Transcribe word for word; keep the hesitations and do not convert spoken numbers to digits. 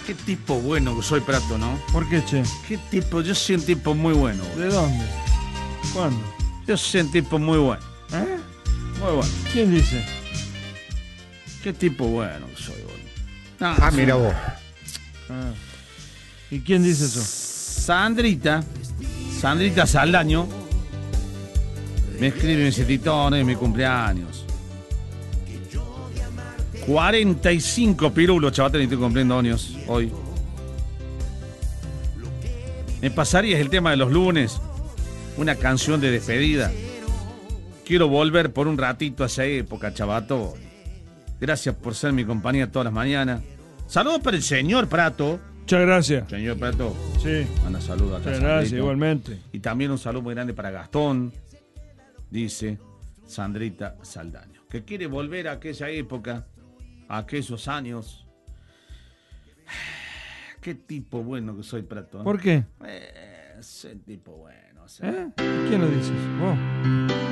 Qué tipo bueno que soy, Prato, ¿no? ¿Por qué, che? Qué tipo, yo soy un tipo muy bueno. Boludo. ¿De dónde? ¿Cuándo? Yo soy un tipo muy bueno. ¿Eh? Muy bueno. ¿Quién dice? Qué tipo bueno que soy, boludo. No, Ah, mira vos. Ah. ¿Y quién dice eso? Sandrita, Sandrita Saldaño, me escribe en Cititones, mi cumpleaños. cuarenta y cinco pirulos, chaval, y estoy cumpliendo años hoy. Me pasarías el tema de los lunes, una canción de despedida. Quiero volver por un ratito a esa época, chavato. Gracias por ser mi compañía todas las mañanas. Saludos para el señor Prato. Muchas gracias. Señor Prato. Sí. Manda saludos acá. Muchas gracias, Sandrito. igualmente. Y también un saludo muy grande para Gastón, dice Sandrita Saldaño, que quiere volver a aquella época, a aquellos años. Qué tipo bueno que soy, Prato. ¿eh? ¿Por qué? Eh, ese tipo bueno. O sea. ¿Eh? ¿Quién lo dices? ¿Vos?